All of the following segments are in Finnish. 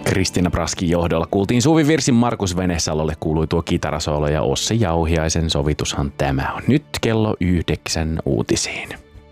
Kristiina Praskin johdolla kuultiin Suvi Virsin Markus Venesalolle kuului tuo kitarasoolo ja Ossi Jauhiaisen sovitushan tämä on. Nyt kello 9 uutisiin.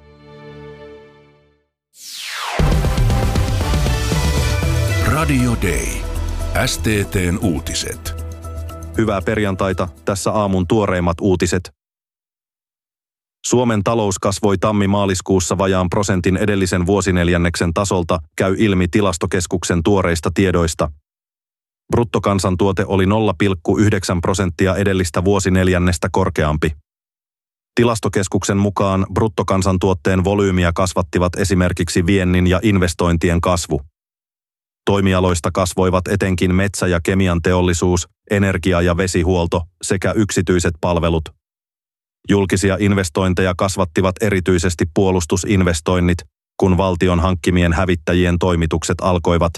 Radio Day. STT:n uutiset. Hyvää perjantaita, tässä aamun tuoreimmat uutiset. Suomen talous kasvoi tammi-maaliskuussa vajaan prosentin edellisen vuosineljänneksen tasolta, käy ilmi Tilastokeskuksen tuoreista tiedoista. Bruttokansantuote oli 0,9% edellistä vuosineljännestä korkeampi. Tilastokeskuksen mukaan bruttokansantuotteen volyymiä kasvattivat esimerkiksi viennin ja investointien kasvu. Toimialoista kasvoivat etenkin metsä- ja kemian teollisuus, energia- ja vesihuolto sekä yksityiset palvelut. Julkisia investointeja kasvattivat erityisesti puolustusinvestoinnit, kun valtion hankkimien hävittäjien toimitukset alkoivat.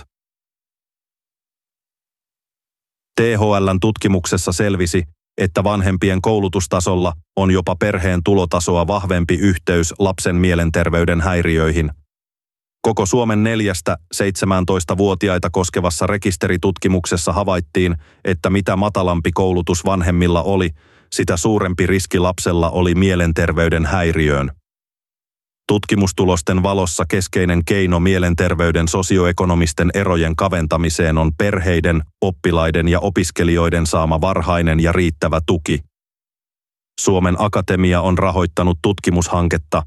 THL:n tutkimuksessa selvisi, että vanhempien koulutustasolla on jopa perheen tulotasoa vahvempi yhteys lapsen mielenterveyden häiriöihin. Koko Suomen 4-17-vuotiaita koskevassa rekisteritutkimuksessa havaittiin, että mitä matalampi koulutus vanhemmilla oli, sitä suurempi riski lapsella oli mielenterveyden häiriöön. Tutkimustulosten valossa keskeinen keino mielenterveyden sosioekonomisten erojen kaventamiseen on perheiden, oppilaiden ja opiskelijoiden saama varhainen ja riittävä tuki. Suomen Akatemia on rahoittanut tutkimushanketta.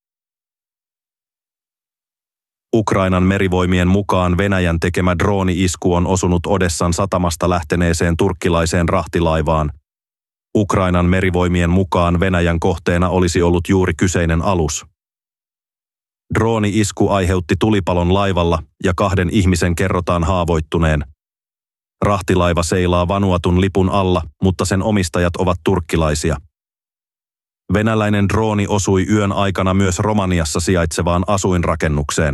Ukrainan merivoimien mukaan Venäjän tekemä drooni-isku on osunut Odessan satamasta lähteneeseen turkkilaiseen rahtilaivaan. Ukrainan merivoimien mukaan Venäjän kohteena olisi ollut juuri kyseinen alus. Drooni-isku aiheutti tulipalon laivalla ja 2 ihmisen kerrotaan haavoittuneen. Rahtilaiva seilaa Vanuatun lipun alla, mutta sen omistajat ovat turkkilaisia. Venäläinen drooni osui yön aikana myös Romaniassa sijaitsevaan asuinrakennukseen.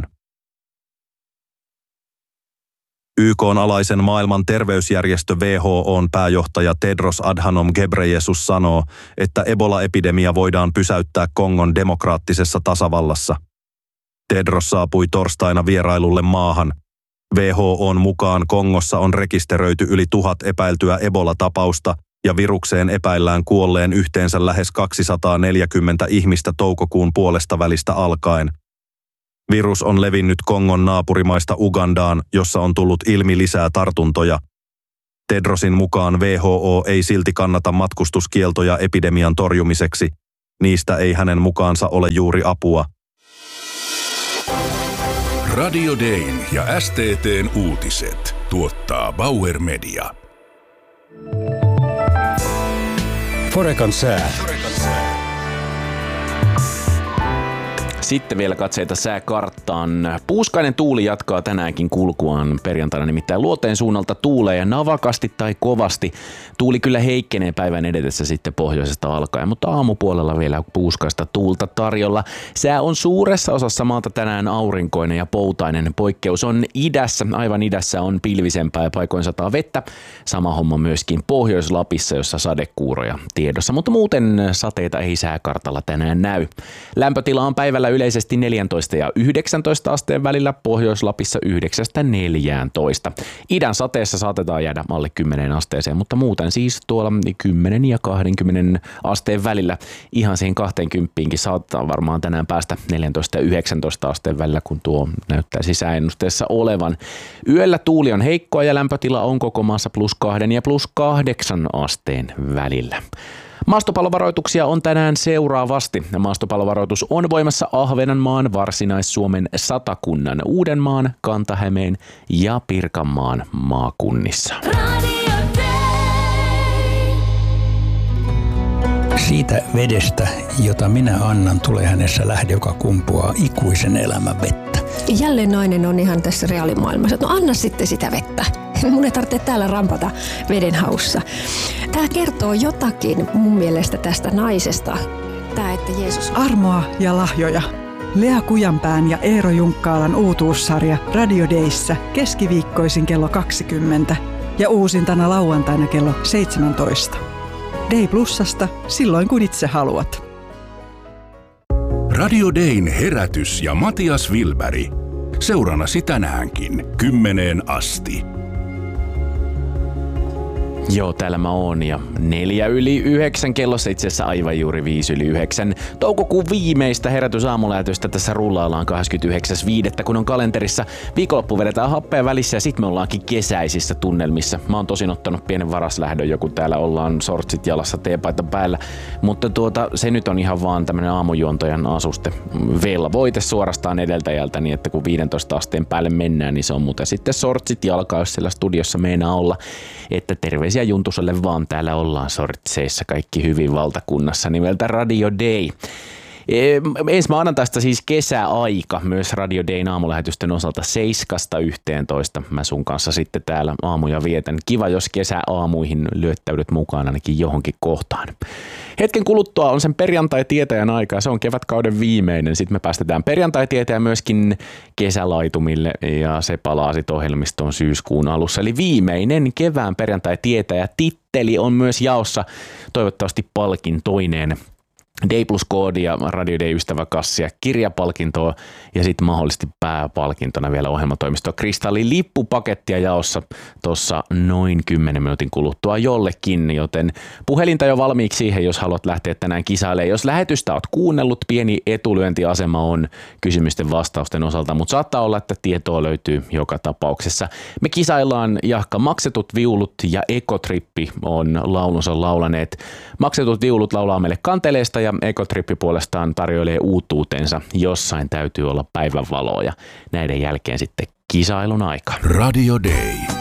YK:n alaisen maailman terveysjärjestö WHO:n pääjohtaja Tedros Adhanom Ghebreyesus sanoo, että Ebola-epidemia voidaan pysäyttää Kongon demokraattisessa tasavallassa. Tedros saapui torstaina vierailulle maahan. WHO:n mukaan Kongossa on rekisteröity yli 1000 epäiltyä Ebola-tapausta ja virukseen epäillään kuolleen yhteensä lähes 240 ihmistä toukokuun puolestavälistä alkaen. Virus on levinnyt Kongon naapurimaista Ugandaan, jossa on tullut ilmi lisää tartuntoja. Tedrosin mukaan WHO ei silti kannata matkustuskieltoja epidemian torjumiseksi. Niistä ei hänen mukaansa ole juuri apua. Radio Dayn ja STT:n uutiset tuottaa Bauer Media. Forekan sää. Sitten vielä katseita sääkarttaan. Puuskainen tuuli jatkaa tänäänkin kulkuaan perjantaina, nimittäin luoteen suunnalta tuulee navakasti tai kovasti. Tuuli kyllä heikkenee päivän edetessä sitten pohjoisesta alkaen, mutta aamupuolella vielä puuskaista tuulta tarjolla. Sää on suuressa osassa maata tänään aurinkoinen ja poutainen. Poikkeus on idässä. Aivan idässä on pilvisempää ja paikoin sataa vettä. Sama homma myöskin Pohjois-Lapissa, jossa sadekuuroja tiedossa. Mutta muuten sateita ei sääkartalla tänään näy. Lämpötila on päivällä yleisesti 14 ja 19 asteen välillä, Pohjois-Lapissa 9-14. Idän sateessa saatetaan jäädä alle 10 asteeseen, mutta muuten siis tuolla 10 ja 20 asteen välillä. Ihan siihen 20 saattaa varmaan tänään päästä 14 ja 19 asteen välillä, kun tuo näyttää sääennusteessa olevan. Yöllä tuuli on heikkoa ja lämpötila on koko maassa +2 ja +8 asteen välillä. Maastopallovaroituksia on tänään seuraavasti. Maastopallovaroitus on voimassa Ahvenanmaan, Varsinais-Suomen, Satakunnan, Uudenmaan, Kanta-Hämeen ja Pirkanmaan maakunnissa. Siitä vedestä, jota minä annan, tulee hänessä lähde, joka kumpuaa ikuisen elämän vettä. Jälleen nainen on ihan tässä reaalimaailmassa. No anna sitten sitä vettä. Mun ei tarvitse täällä rampata veden haussa. Tämä kertoo jotakin mun mielestä tästä naisesta. Tämä, että Jeesus... Armoa ja lahjoja. Lea Kujanpään ja Eero Junkkaalan uutuussarja Radio Dayssä keskiviikkoisin kello 20 ja uusintana lauantaina kello 17. Day Plusasta silloin kun itse haluat. Radio Dayn herätys ja Matias Wilberg. Seurannasi tänäänkin 10 asti. Joo, täällä mä oon ja 8:04 kellossa, itse asiassa aivan juuri 8:05. Toukokuun viimeistä herätysaamulähetystä tässä rullaillaan 29.5. kun on kalenterissa. Viikonloppu vedetään happea välissä ja sit me ollaankin kesäisissä tunnelmissa. Mä oon tosin ottanut pienen varaslähdön, joku täällä ollaan sortsit jalassa, teepaita päällä. Mutta se nyt on ihan vaan tämmönen aamujuontajan asuste. Velvoite suorastaan edeltäjältä, niin että kun 15 asteen päälle mennään, niin se on muuten sitten sortsit jalkaa, jos siellä studiossa meinaa olla. Että terveisiä Juntuselle vaan, täällä ollaan sortseissa kaikki hyvin valtakunnassa nimeltä Radio Day. Ensi maanantaista siis kesäaika myös Radio Dayn aamulähetysten osalta 7-11. Mä sun kanssa sitten täällä aamuja vietän. Kiva, jos kesäaamuihin lyöttäydyt mukaan ainakin johonkin kohtaan. Hetken kuluttua on sen perjantai-tietäjän aika ja se on kevätkauden viimeinen. Sitten me päästetään perjantai-tietäjä myöskin kesälaitumille ja se palaa sitten ohjelmistoon syyskuun alussa. Eli viimeinen kevään perjantai-tietäjä titteli on myös jaossa, toivottavasti palkintoineen. Day Plus -koodia, Radio Day-ystäväkassia, kirjapalkintoa ja sitten mahdollisesti pääpalkintona vielä ohjelmatoimistoa Kristallin lippupakettia jaossa tuossa noin 10 minuutin kuluttua jollekin, joten puhelinta jo valmiiksi siihen, jos haluat lähteä tänään kisailemaan. Jos lähetystä oot kuunnellut, pieni etulyöntiasema on kysymysten vastausten osalta, mutta saattaa olla, että tietoa löytyy joka tapauksessa. Me kisaillaan Jahka Maksetut viulut ja Ekotrippi on laulunsa laulaneet. Maksetut viulut laulaa meille Kanteleesta ja Ekotrippi puolestaan tarjoilee uutuutensa. Jossain täytyy olla päivänvaloa ja näiden jälkeen sitten kisailun aika. Radio Day.